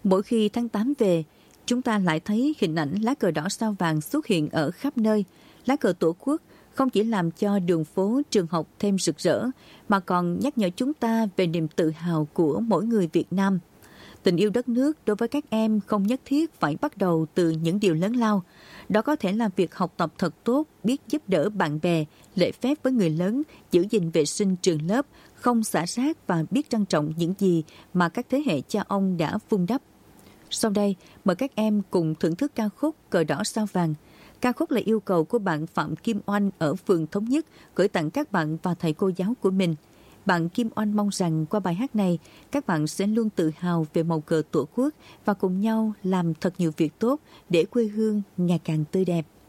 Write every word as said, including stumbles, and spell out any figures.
Mỗi khi tháng tám về, chúng ta lại thấy hình ảnh lá cờ đỏ sao vàng xuất hiện ở khắp nơi. Lá cờ Tổ quốc không chỉ làm cho đường phố, trường học thêm rực rỡ, mà còn nhắc nhở chúng ta về niềm tự hào của mỗi người Việt Nam. Tình yêu đất nước đối với các em không nhất thiết phải bắt đầu từ những điều lớn lao. Đó có thể là việc học tập thật tốt, biết giúp đỡ bạn bè, lễ phép với người lớn, giữ gìn vệ sinh trường lớp, không xả rác và biết trân trọng những gì mà các thế hệ cha ông đã vun đắp. Sau đây, mời các em cùng thưởng thức ca khúc Cờ đỏ sao vàng. Ca khúc là yêu cầu của bạn Phạm Kim Oanh ở phường Thống Nhất gửi tặng các bạn và thầy cô giáo của mình. Bạn Kim Oanh mong rằng qua bài hát này, các bạn sẽ luôn tự hào về màu cờ Tổ quốc và cùng nhau làm thật nhiều việc tốt để quê hương ngày càng tươi đẹp.